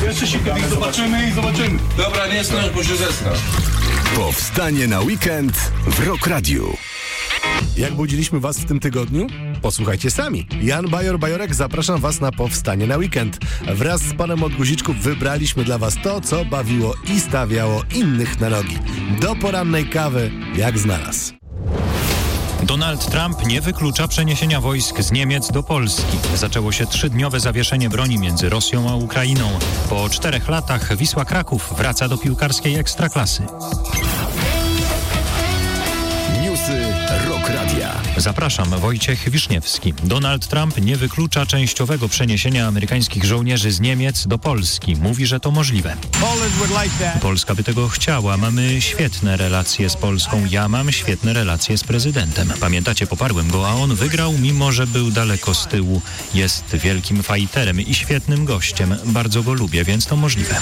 Jeszcze się kiedyś zobaczymy. Dobra, nie strasz, bo się zesrasz. Powstanie na weekend w Rock Radiu. Jak budziliśmy was w tym tygodniu? Posłuchajcie sami. Jan Bajorek, zapraszam was na Powstanie na weekend. Wraz z panem od guziczków wybraliśmy dla was to, co bawiło i stawiało innych na nogi. Do porannej kawy, jak znalazł. Donald Trump nie wyklucza przeniesienia wojsk z Niemiec do Polski. Zaczęło się 3-dniowe zawieszenie broni między Rosją a Ukrainą. Po 4 latach Wisła Kraków wraca do piłkarskiej ekstraklasy. Newsy Rock Radia. Zapraszam, Wojciech Wiszniewski. Donald Trump nie wyklucza częściowego przeniesienia amerykańskich żołnierzy z Niemiec do Polski. Mówi, że to możliwe. Polska by tego chciała. Mamy świetne relacje z Polską. Ja mam świetne relacje z prezydentem. Pamiętacie, poparłem go, a on wygrał, mimo że był daleko z tyłu. Jest wielkim fajterem i świetnym gościem. Bardzo go lubię, więc to możliwe.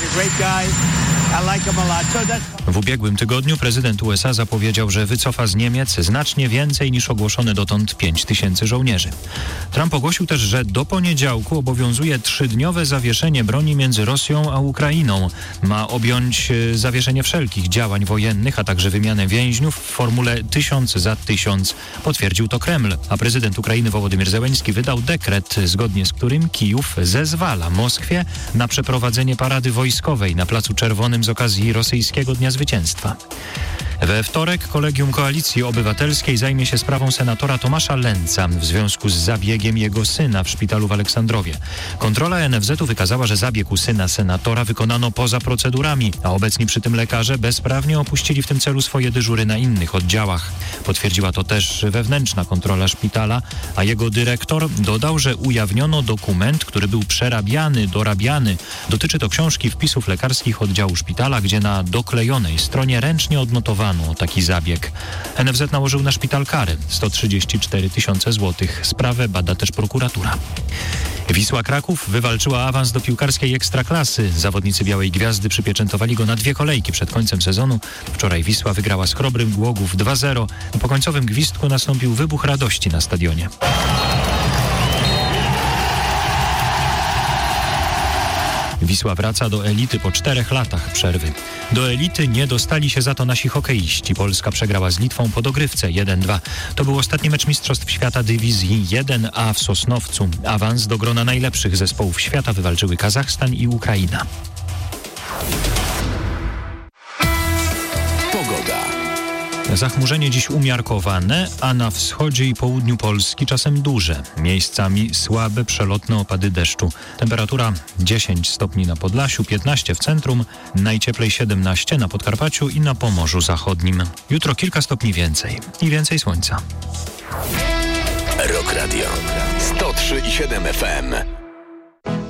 W ubiegłym tygodniu prezydent USA zapowiedział, że wycofa z Niemiec znacznie więcej niż ogłoszone dotąd 5000 żołnierzy. Trump ogłosił też, że do poniedziałku obowiązuje 3-dniowe zawieszenie broni między Rosją a Ukrainą. Ma objąć zawieszenie wszelkich działań wojennych, a także wymianę więźniów w formule 1000 za 1000. Potwierdził to Kreml, a prezydent Ukrainy Wołodymyr Zełenski wydał dekret, zgodnie z którym Kijów zezwala Moskwie na przeprowadzenie parady wojskowej na Placu Czerwonym z okazji rosyjskiego Dnia Zwycięstwa. We wtorek Kolegium Koalicji Obywatelskiej zajmie się sprawą senatora Tomasza Lęca w związku z zabiegiem jego syna w szpitalu w Aleksandrowie. Kontrola NFZ-u wykazała, że zabieg u syna senatora wykonano poza procedurami, a obecni przy tym lekarze bezprawnie opuścili w tym celu swoje dyżury na innych oddziałach. Potwierdziła to też wewnętrzna kontrola szpitala, a jego dyrektor dodał, że ujawniono dokument, który był przerabiany, dorabiany. Dotyczy to książki wpisów lekarskich oddziału szpitala, gdzie na doklejonej stronie ręcznie odnotowano taki zabieg. NFZ nałożył na szpital karę 134 000 złotych. Sprawę bada też prokuratura. Wisła Kraków wywalczyła awans do piłkarskiej ekstraklasy. Zawodnicy Białej Gwiazdy przypieczętowali go na 2 kolejki przed końcem sezonu. Wczoraj Wisła wygrała z Chrobrym Głogów 2-0. Po końcowym gwizdku nastąpił wybuch radości na stadionie. Wisła wraca do elity po 4 latach przerwy. Do elity nie dostali się za to nasi hokeiści. Polska przegrała z Litwą po dogrywce 1-2. To był ostatni mecz Mistrzostw Świata Dywizji 1A w Sosnowcu. Awans do grona najlepszych zespołów świata wywalczyły Kazachstan i Ukraina. Zachmurzenie dziś umiarkowane, a na wschodzie i południu Polski czasem duże. Miejscami słabe, przelotne opady deszczu. Temperatura 10 stopni na Podlasiu, 15 w centrum, najcieplej 17 na Podkarpaciu i na Pomorzu Zachodnim. Jutro kilka stopni więcej i więcej słońca. Rock Radio 103,7 FM.